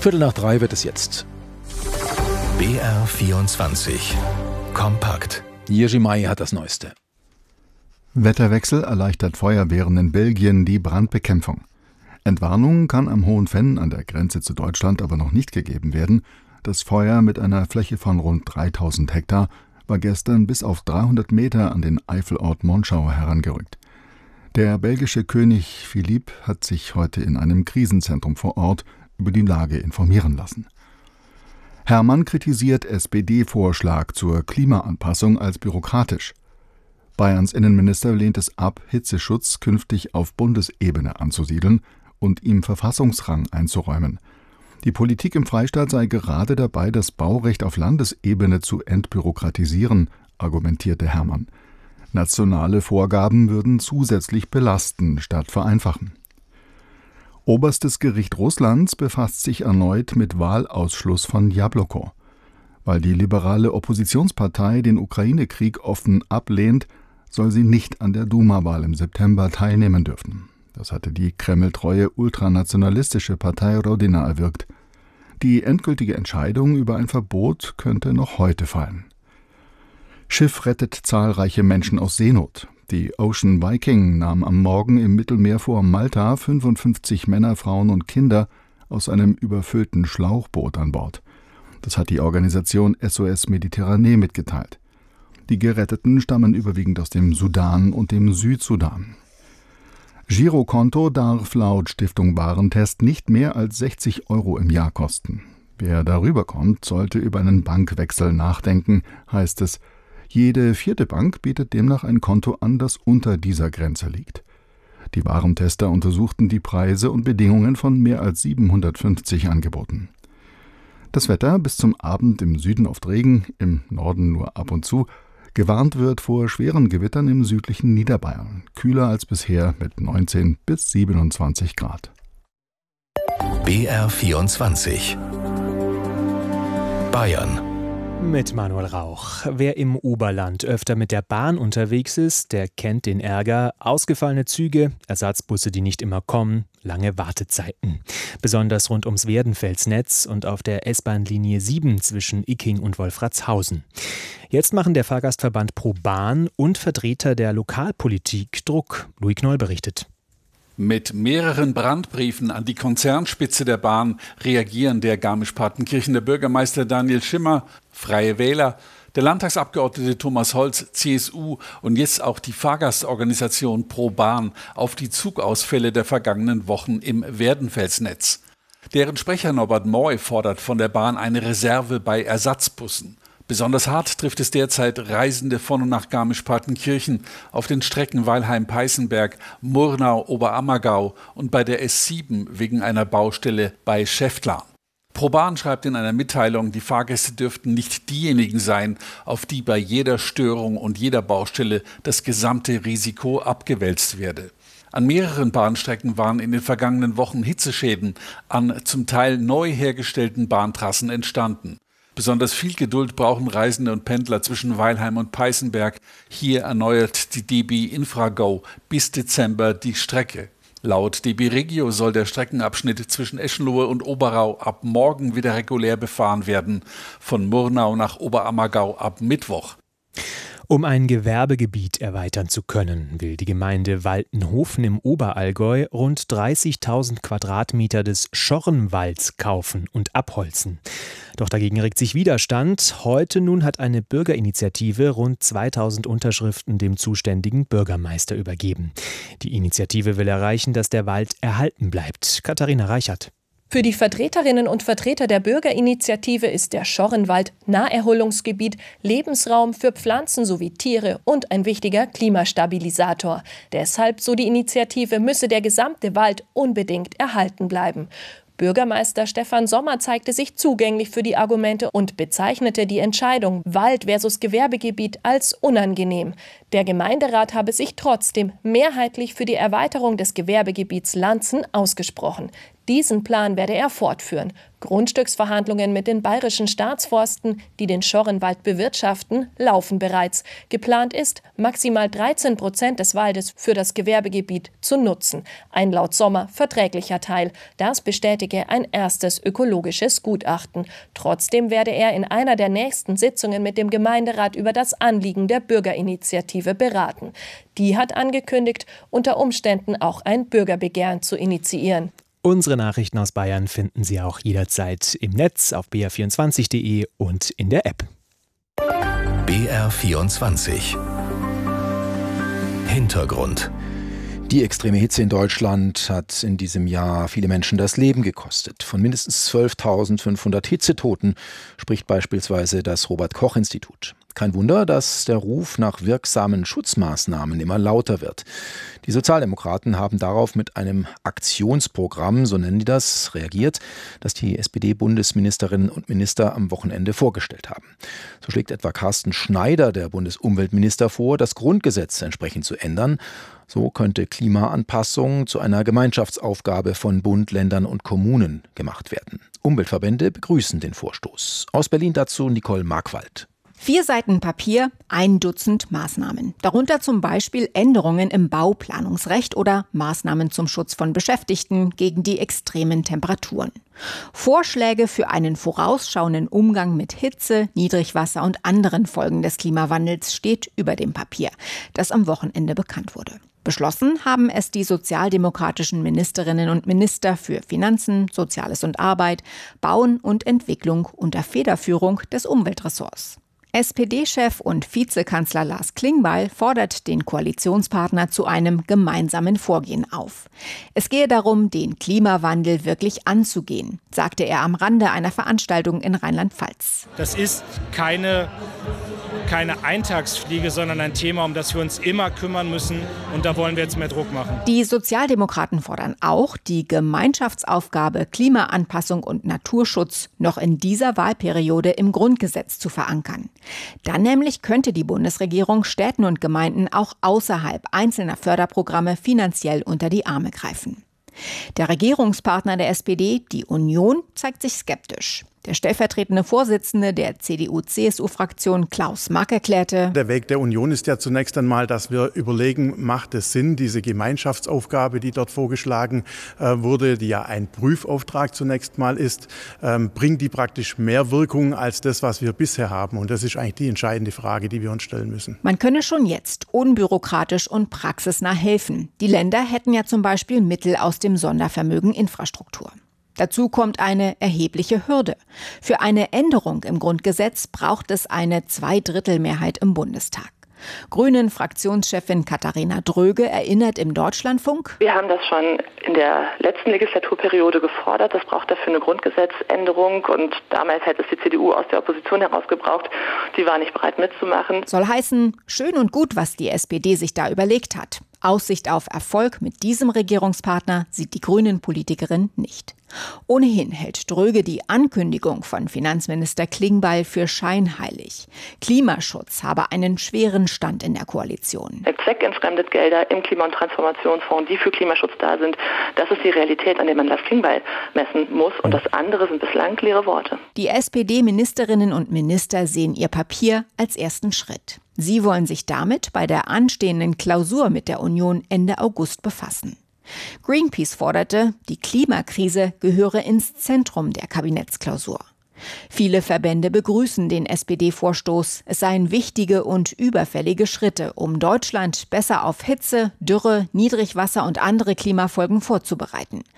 2:15 wird es jetzt. BR24 Kompakt. Jiří Mai hat das Neueste. Wetterwechsel erleichtert Feuerwehren in Belgien die Brandbekämpfung. Entwarnung kann am Hohen Venn an der Grenze zu Deutschland aber noch nicht gegeben werden. Das Feuer mit einer Fläche von rund 3000 Hektar war gestern bis auf 300 Meter an den Eifelort Monschau herangerückt. Der belgische König Philippe hat sich heute in einem Krisenzentrum vor Ort über die Lage informieren lassen. Hermann kritisiert SPD-Vorschlag zur Klimaanpassung als bürokratisch. Bayerns Innenminister lehnt es ab, Hitzeschutz künftig auf Bundesebene anzusiedeln und ihm Verfassungsrang einzuräumen. Die Politik im Freistaat sei gerade dabei, das Baurecht auf Landesebene zu entbürokratisieren, argumentierte Hermann. Nationale Vorgaben würden zusätzlich belasten statt vereinfachen. Oberstes Gericht Russlands befasst sich erneut mit Wahlausschluss von Jabloko. Weil die liberale Oppositionspartei den Ukraine-Krieg offen ablehnt, soll sie nicht an der Duma-Wahl im September teilnehmen dürfen. Das hatte die kremltreue ultranationalistische Partei Rodina erwirkt. Die endgültige Entscheidung über ein Verbot könnte noch heute fallen. Schiff rettet zahlreiche Menschen aus Seenot. Die Ocean Viking nahm am Morgen im Mittelmeer vor Malta 55 Männer, Frauen und Kinder aus einem überfüllten Schlauchboot an Bord. Das hat die Organisation SOS Mediterranee mitgeteilt. Die Geretteten stammen überwiegend aus dem Sudan und dem Südsudan. Girokonto darf laut Stiftung Warentest nicht mehr als 60 € im Jahr kosten. Wer darüber kommt, sollte über einen Bankwechsel nachdenken, heißt es. Jede vierte Bank bietet demnach ein Konto an, das unter dieser Grenze liegt. Die Warentester untersuchten die Preise und Bedingungen von mehr als 750 Angeboten. Das Wetter bis zum Abend im Süden oft Regen, im Norden nur ab und zu. Gewarnt wird vor schweren Gewittern im südlichen Niederbayern. Kühler als bisher mit 19 bis 27 Grad. BR24 Bayern. Mit Manuel Rauch. Wer im Oberland öfter mit der Bahn unterwegs ist, der kennt den Ärger. Ausgefallene Züge, Ersatzbusse, die nicht immer kommen, lange Wartezeiten. Besonders rund ums Werdenfelsnetz und auf der S-Bahn-Linie 7 zwischen Icking und Wolfratshausen. Jetzt machen der Fahrgastverband ProBahn und Vertreter der Lokalpolitik Druck. Louis Knoll berichtet. Mit mehreren Brandbriefen an die Konzernspitze der Bahn reagieren der Garmisch-Partenkirchener Bürgermeister Daniel Schimmer, Freie Wähler, der Landtagsabgeordnete Thomas Holz, CSU und jetzt auch die Fahrgastorganisation ProBahn auf die Zugausfälle der vergangenen Wochen im Werdenfelsnetz. Deren Sprecher Norbert Moy fordert von der Bahn eine Reserve bei Ersatzbussen. Besonders hart trifft es derzeit Reisende von und nach Garmisch-Partenkirchen auf den Strecken Weilheim-Peißenberg, Murnau-Oberammergau und bei der S7 wegen einer Baustelle bei Schäftlarn. ProBahn schreibt in einer Mitteilung, die Fahrgäste dürften nicht diejenigen sein, auf die bei jeder Störung und jeder Baustelle das gesamte Risiko abgewälzt werde. An mehreren Bahnstrecken waren in den vergangenen Wochen Hitzeschäden an zum Teil neu hergestellten Bahntrassen entstanden. Besonders viel Geduld brauchen Reisende und Pendler zwischen Weilheim und Peißenberg. Hier erneuert die DB Infrago bis Dezember die Strecke. Laut DB Regio soll der Streckenabschnitt zwischen Eschenlohe und Oberau ab morgen wieder regulär befahren werden. Von Murnau nach Oberammergau ab Mittwoch. Um ein Gewerbegebiet erweitern zu können, will die Gemeinde Waltenhofen im Oberallgäu rund 30.000 Quadratmeter des Schorrenwalds kaufen und abholzen. Doch dagegen regt sich Widerstand. Heute nun hat eine Bürgerinitiative rund 2000 Unterschriften dem zuständigen Bürgermeister übergeben. Die Initiative will erreichen, dass der Wald erhalten bleibt. Katharina Reichert. Für die Vertreterinnen und Vertreter der Bürgerinitiative ist der Schorrenwald Naherholungsgebiet, Lebensraum für Pflanzen sowie Tiere und ein wichtiger Klimastabilisator. Deshalb, so die Initiative, müsse der gesamte Wald unbedingt erhalten bleiben. Bürgermeister Stefan Sommer zeigte sich zugänglich für die Argumente und bezeichnete die Entscheidung Wald versus Gewerbegebiet als unangenehm. Der Gemeinderat habe sich trotzdem mehrheitlich für die Erweiterung des Gewerbegebiets Lanzen ausgesprochen. Diesen Plan werde er fortführen. Grundstücksverhandlungen mit den bayerischen Staatsforsten, die den Schorrenwald bewirtschaften, laufen bereits. Geplant ist, maximal 13% des Waldes für das Gewerbegebiet zu nutzen. Ein laut Sommer verträglicher Teil. Das bestätige ein erstes ökologisches Gutachten. Trotzdem werde er in einer der nächsten Sitzungen mit dem Gemeinderat über das Anliegen der Bürgerinitiative beraten. Die hat angekündigt, unter Umständen auch ein Bürgerbegehren zu initiieren. Unsere Nachrichten aus Bayern finden Sie auch jederzeit im Netz auf br24.de und in der App. BR24 Hintergrund. Die extreme Hitze in Deutschland hat in diesem Jahr viele Menschen das Leben gekostet. Von mindestens 12.500 Hitzetoten spricht beispielsweise das Robert-Koch-Institut. Kein Wunder, dass der Ruf nach wirksamen Schutzmaßnahmen immer lauter wird. Die Sozialdemokraten haben darauf mit einem Aktionsprogramm, so nennen die das, reagiert, das die SPD-Bundesministerinnen und Minister am Wochenende vorgestellt haben. So schlägt etwa Carsten Schneider, der Bundesumweltminister, vor, das Grundgesetz entsprechend zu ändern. So könnte Klimaanpassung zu einer Gemeinschaftsaufgabe von Bund, Ländern und Kommunen gemacht werden. Umweltverbände begrüßen den Vorstoß. Aus Berlin dazu Nicole Markwald. 4 Seiten Papier, 1 Dutzend Maßnahmen. Darunter zum Beispiel Änderungen im Bauplanungsrecht oder Maßnahmen zum Schutz von Beschäftigten gegen die extremen Temperaturen. Vorschläge für einen vorausschauenden Umgang mit Hitze, Niedrigwasser und anderen Folgen des Klimawandels steht über dem Papier, das am Wochenende bekannt wurde. Beschlossen haben es die sozialdemokratischen Ministerinnen und Minister für Finanzen, Soziales und Arbeit, Bauen und Entwicklung unter Federführung des Umweltressorts. SPD-Chef und Vizekanzler Lars Klingbeil fordert den Koalitionspartner zu einem gemeinsamen Vorgehen auf. Es gehe darum, den Klimawandel wirklich anzugehen, sagte er am Rande einer Veranstaltung in Rheinland-Pfalz. Das ist keine Eintagsfliege, sondern ein Thema, um das wir uns immer kümmern müssen. Und da wollen wir jetzt mehr Druck machen. Die Sozialdemokraten fordern auch, die Gemeinschaftsaufgabe Klimaanpassung und Naturschutz noch in dieser Wahlperiode im Grundgesetz zu verankern. Dann nämlich könnte die Bundesregierung Städten und Gemeinden auch außerhalb einzelner Förderprogramme finanziell unter die Arme greifen. Der Regierungspartner der SPD, die Union, zeigt sich skeptisch. Der stellvertretende Vorsitzende der CDU-CSU-Fraktion Klaus Mack erklärte: Der Weg der Union ist ja zunächst einmal, dass wir überlegen, macht es Sinn, diese Gemeinschaftsaufgabe, die dort vorgeschlagen wurde, die ja ein Prüfauftrag zunächst mal ist, bringt die praktisch mehr Wirkung als das, was wir bisher haben? Und das ist eigentlich die entscheidende Frage, die wir uns stellen müssen. Man könne schon jetzt unbürokratisch und praxisnah helfen. Die Länder hätten ja zum Beispiel Mittel aus dem Sondervermögen Infrastruktur. Dazu kommt eine erhebliche Hürde. Für eine Änderung im Grundgesetz braucht es eine 2/3 im Bundestag. Grünen-Fraktionschefin Katharina Dröge erinnert im Deutschlandfunk: Wir haben das schon in der letzten Legislaturperiode gefordert. Das braucht dafür eine Grundgesetzänderung. Und damals hätte es die CDU aus der Opposition heraus gebraucht. Die war nicht bereit mitzumachen. Soll heißen, schön und gut, was die SPD sich da überlegt hat. Aussicht auf Erfolg mit diesem Regierungspartner sieht die Grünen-Politikerin nicht. Ohnehin hält Dröge die Ankündigung von Finanzminister Klingbeil für scheinheilig. Klimaschutz habe einen schweren Stand in der Koalition. Zweckentfremdet Gelder im Klima- und Transformationsfonds, die für Klimaschutz da sind, das ist die Realität, an der man Lars Klingbeil messen muss. Und das andere sind bislang leere Worte. Die SPD-Ministerinnen und Minister sehen ihr Papier als ersten Schritt. Sie wollen sich damit bei der anstehenden Klausur mit der Union Ende August befassen. Greenpeace forderte, die Klimakrise gehöre ins Zentrum der Kabinettsklausur. Viele Verbände begrüßen den SPD-Vorstoß. Es seien wichtige und überfällige Schritte, um Deutschland besser auf Hitze, Dürre, Niedrigwasser und andere Klimafolgen vorzubereiten.